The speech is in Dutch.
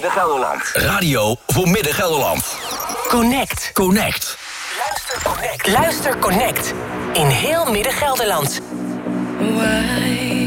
Midden-Gelderland. Radio voor Midden-Gelderland. Connect. Connect. Luister Connect. In heel Midden-Gelderland. Why